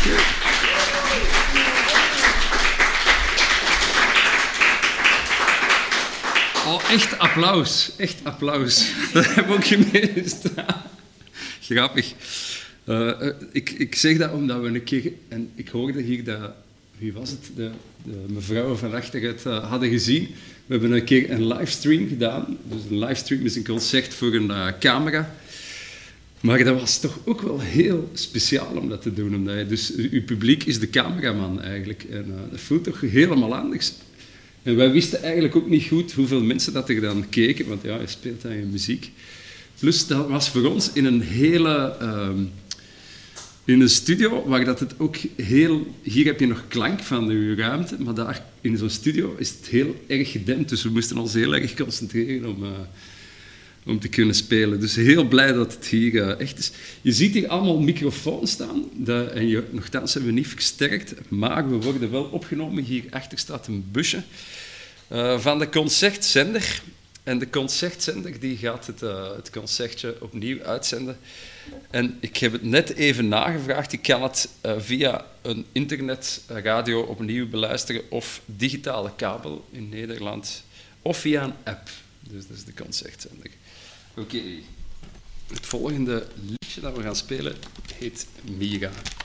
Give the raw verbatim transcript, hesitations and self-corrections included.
you. Oh, echt applaus. Echt applaus. Dat heb ik ook gemist. Grappig. Uh, uh, ik, ik zeg dat omdat we een keer... En ik hoorde hier dat... Wie was het? De, de mevrouw van achter het uh, hadden gezien. We hebben een keer een livestream gedaan. Dus een livestream is een concert voor een uh, camera. Maar dat was toch ook wel heel speciaal om dat te doen. Omdat je, dus uw publiek is de cameraman eigenlijk. En uh, dat voelt toch helemaal anders. En wij wisten eigenlijk ook niet goed hoeveel mensen dat er dan keken. Want ja, je speelt dan je muziek. Plus dat was voor ons in een hele... Uh, in een studio waar dat het ook heel... Hier heb je nog klank van de ruimte, maar daar in zo'n studio is het heel erg gedempt. Dus we moesten ons heel erg concentreren om, uh, om te kunnen spelen. Dus heel blij dat het hier uh, echt is. Je ziet hier allemaal microfoons staan. Dat, en je, nogthans hebben we niet versterkt, maar we worden wel opgenomen. Hierachter staat een busje uh, van de concertzender. En de concertzender die gaat het, uh, het concertje opnieuw uitzenden. En ik heb het net even nagevraagd. Ik kan het uh, via een internetradio opnieuw beluisteren of digitale kabel in Nederland of via een app. Dus dat is de concertzender. Oké. Okay. Het volgende liedje dat we gaan spelen heet Mira.